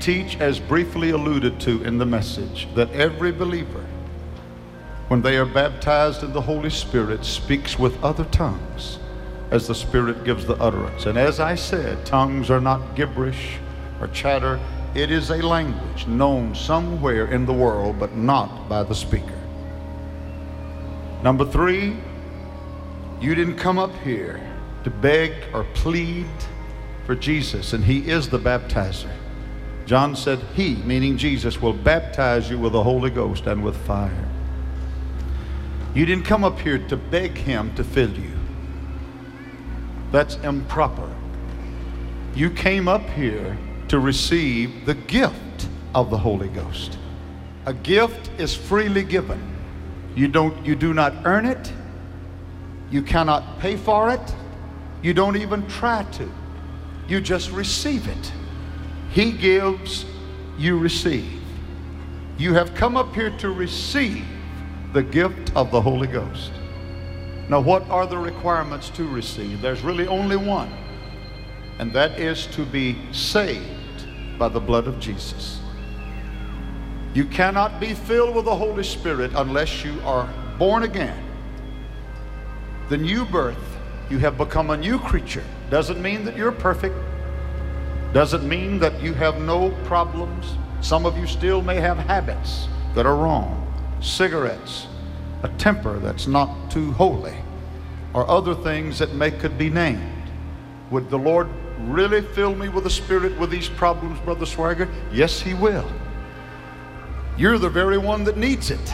teach, as briefly alluded to in the message, that every believer, when they are baptized in the Holy Spirit, speaks with other tongues as the Spirit gives the utterance. And as I said, tongues are not gibberish or chatter. It is a language known somewhere in the world, but not by the speaker. Number three, you didn't come up here to beg or plead for Jesus, and He is the baptizer. John said He, meaning Jesus, will baptize you with the Holy Ghost and with fire. You didn't come up here to beg Him to fill you. That's improper. You came up here to receive the gift of the Holy Ghost. A gift is freely given. You do not earn it. You cannot pay for it. You don't even try to. You just receive it. He gives, you receive. You have come up here to receive the gift of the Holy Ghost. Now, what are the requirements to receive? There's really only one, and that is to be saved by the blood of Jesus. You cannot be filled with the Holy Spirit unless you are born again. The new birth, you have become a new creature. Doesn't mean that you're perfect. Doesn't mean that you have no problems. Some of you still may have habits that are wrong. Cigarettes, a temper that's not too holy, or other things that could be named. Would the Lord really fill me with the Spirit with these problems, Brother Swagger? Yes, He will. You're the very one that needs it,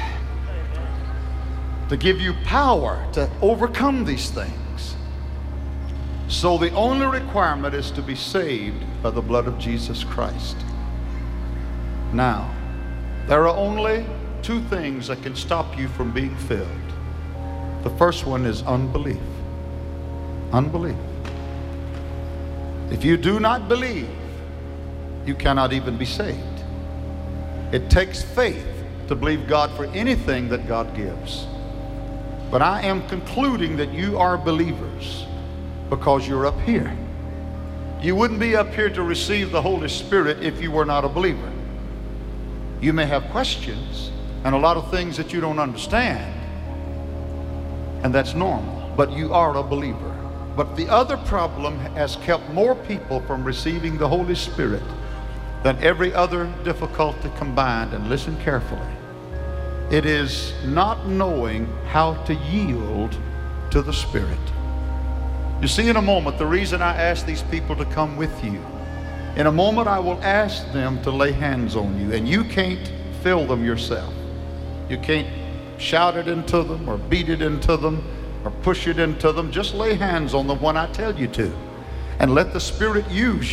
to give you power to overcome these things. So the only requirement is to be saved by the blood of Jesus Christ. Now, there are only two things that can stop you from being filled. The first one is unbelief. Unbelief. If you do not believe, you cannot even be saved. It takes faith to believe God for anything that God gives. But I am concluding that you are believers because you're up here. You wouldn't be up here to receive the Holy Spirit if you were not a believer. You may have questions and a lot of things that you don't understand, and that's normal, but you are a believer. But the other problem has kept more people from receiving the Holy Spirit than every other difficulty combined, and listen carefully. It is not knowing how to yield to the Spirit. You see, in a moment, the reason I ask these people to come with you, in a moment I will ask them to lay hands on you, and you can't fill them yourself. You can't shout it into them or beat it into them or push it into them. Just lay hands on them when I tell you to, and let the Spirit use you.